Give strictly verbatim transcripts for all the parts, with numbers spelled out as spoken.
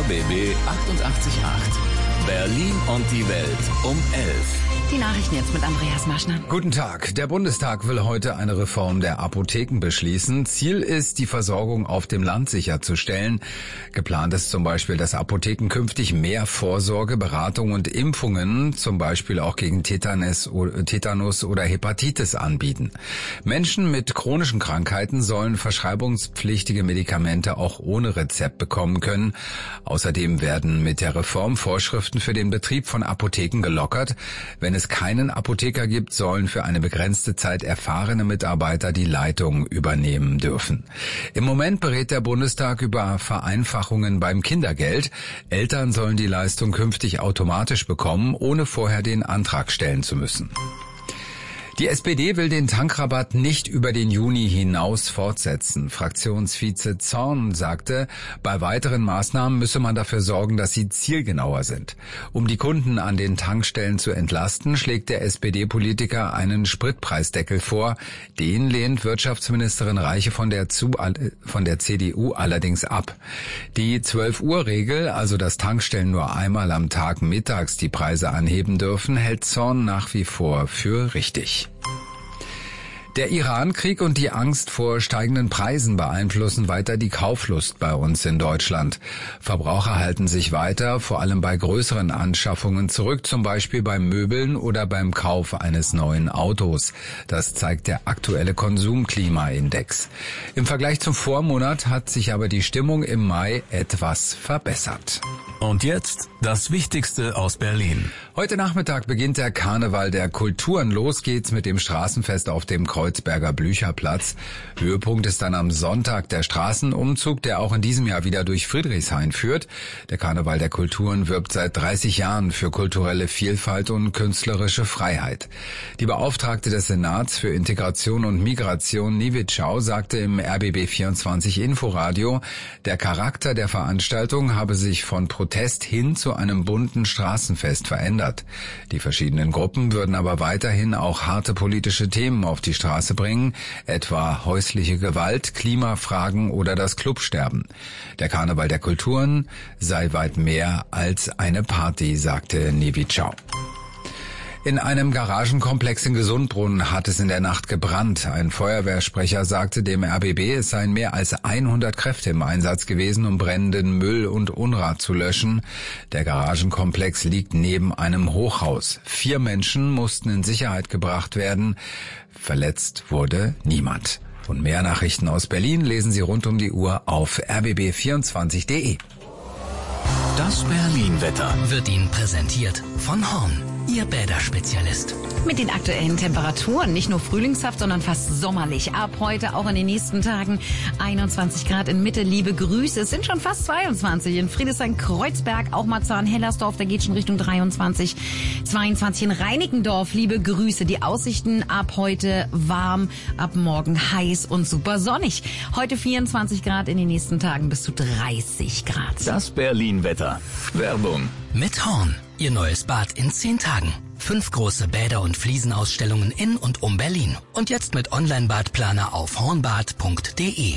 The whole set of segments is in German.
R B B achtundachtzig Komma acht. Berlin und die Welt um elf. Die Nachrichten jetzt mit Andreas Maschner. Guten Tag. Der Bundestag will heute eine Reform der Apotheken beschließen. Ziel ist, die Versorgung auf dem Land sicherzustellen. Geplant ist zum Beispiel, dass Apotheken künftig mehr Vorsorge, Beratung und Impfungen, zum Beispiel auch gegen Tetanus oder Hepatitis, anbieten. Menschen mit chronischen Krankheiten sollen verschreibungspflichtige Medikamente auch ohne Rezept bekommen können. Außerdem werden mit der Reform Vorschriften für den Betrieb von Apotheken gelockert. Wenn es keinen Apotheker gibt, sollen für eine begrenzte Zeit erfahrene Mitarbeiter die Leitung übernehmen dürfen. Im Moment berät der Bundestag über Vereinfachungen beim Kindergeld. Eltern sollen die Leistung künftig automatisch bekommen, ohne vorher den Antrag stellen zu müssen. Die S P D will den Tankrabatt nicht über den Juni hinaus fortsetzen. Fraktionsvize Zorn sagte, bei weiteren Maßnahmen müsse man dafür sorgen, dass sie zielgenauer sind. Um die Kunden an den Tankstellen zu entlasten, schlägt der S P D-Politiker einen Spritpreisdeckel vor. Den lehnt Wirtschaftsministerin Reiche von der, zu, von der C D U allerdings ab. Die zwölf-Uhr-Regel, also dass Tankstellen nur einmal am Tag mittags die Preise anheben dürfen, hält Zorn nach wie vor für richtig. Der Iran-Krieg und die Angst vor steigenden Preisen beeinflussen weiter die Kauflust bei uns in Deutschland. Verbraucher halten sich weiter, vor allem bei größeren Anschaffungen, zurück, zum Beispiel beim Möbeln oder beim Kauf eines neuen Autos. Das zeigt der aktuelle Konsumklimaindex. Im Vergleich zum Vormonat hat sich aber die Stimmung im Mai etwas verbessert. Und jetzt das Wichtigste aus Berlin. Heute Nachmittag beginnt der Karneval der Kulturen. Los geht's mit dem Straßenfest auf dem Kreuzberger Blücherplatz. Höhepunkt ist dann am Sonntag der Straßenumzug, der auch in diesem Jahr wieder durch Friedrichshain führt. Der Karneval der Kulturen wirbt seit dreißig Jahren für kulturelle Vielfalt und künstlerische Freiheit. Die Beauftragte des Senats für Integration und Migration, Niewitschau, sagte im R B B vierundzwanzig Inforadio, der Charakter der Veranstaltung habe sich von Protest hin zu einem bunten Straßenfest verändert. Die verschiedenen Gruppen würden aber weiterhin auch harte politische Themen auf die Straße bringen, etwa häusliche Gewalt, Klimafragen oder das Clubsterben. Der Karneval der Kulturen sei weit mehr als eine Party, sagte Niewitschau. In einem Garagenkomplex in Gesundbrunnen hat es in der Nacht gebrannt. Ein Feuerwehrsprecher sagte dem R B B, es seien mehr als hundert Kräfte im Einsatz gewesen, um brennenden Müll und Unrat zu löschen. Der Garagenkomplex liegt neben einem Hochhaus. Vier Menschen mussten in Sicherheit gebracht werden. Verletzt wurde niemand. Und mehr Nachrichten aus Berlin lesen Sie rund um die Uhr auf r b b vierundzwanzig punkt de. Das Berlin-Wetter wird Ihnen präsentiert von Horn, Ihr Bäderspezialist. Mit den aktuellen Temperaturen, nicht nur frühlingshaft, sondern fast sommerlich. Ab heute auch in den nächsten Tagen einundzwanzig Grad in Mitte. Liebe Grüße, es sind schon fast zweiundzwanzig in Friedrichshain-Kreuzberg, auch Marzahn-Hellersdorf, da geht schon Richtung dreiundzwanzig. zweiundzwanzig in Reinickendorf, liebe Grüße. Die Aussichten ab heute warm, ab morgen heiß und super sonnig. Heute vierundzwanzig Grad, in den nächsten Tagen bis zu dreißig Grad. Das Berlin-Wetter. Werbung. Mit Horn, Ihr neues Bad in zehn Tagen. Fünf große Bäder- und Fliesenausstellungen in und um Berlin. Und jetzt mit Online-Badplaner auf hornbad punkt de.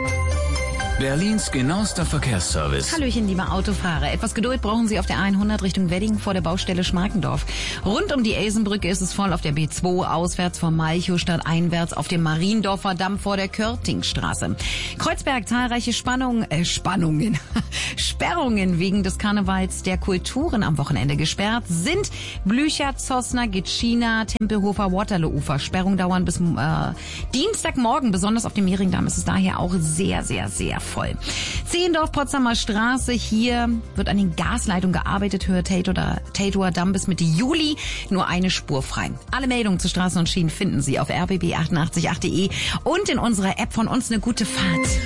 Berlins genauester Verkehrsservice. Hallöchen, liebe Autofahrer. Etwas Geduld brauchen Sie auf der hundert Richtung Wedding vor der Baustelle Schmarkendorf. Rund um die Elsenbrücke ist es voll auf der B zwei, auswärts vom Malchow einwärts auf dem Mariendorfer Damm vor der Körtingstraße. Kreuzberg, zahlreiche Spannungen, äh, Spannungen, Sperrungen wegen des Karnevals der Kulturen am Wochenende. Gesperrt sind Blücher, Zossner, Gitschina, Tempelhofer, Waterloo-Ufer. Sperrungen dauern bis äh, Dienstagmorgen. Besonders auf dem Mehringdamm ist es daher auch sehr, sehr, sehr voll. Zehendorf, Potsdamer Straße, hier wird an den Gasleitungen gearbeitet, Höhe Tatower Damm bis Mitte Juli, nur eine Spur frei. Alle Meldungen zu Straßen und Schienen finden Sie auf r b b achtundachtzig punkt acht punkt de und in unserer App von uns. Eine gute Fahrt.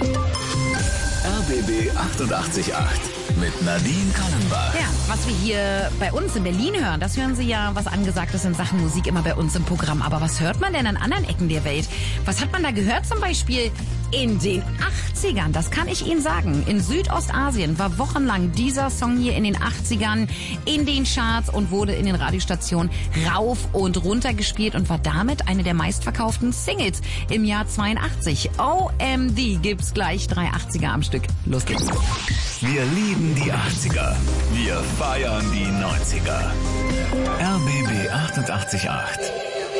R B B achtundachtzig Komma acht mit Nadine Kallenbach. Ja, was wir hier bei uns in Berlin hören, das hören Sie ja, was angesagt ist in Sachen Musik, immer bei uns im Programm. Aber was hört man denn an anderen Ecken der Welt? Was hat man da gehört zum Beispiel? in den achtzigern, das kann ich Ihnen sagen. In Südostasien war wochenlang dieser Song hier in den achtzigern in den Charts und wurde in den Radiostationen rauf und runter gespielt und war damit eine der meistverkauften Singles im Jahr zweiundachtzig. O M D gibt's gleich drei achtziger am Stück. Los geht's. Wir lieben die achtziger. Wir feiern die neunziger. R B B achtundachtzig Komma acht.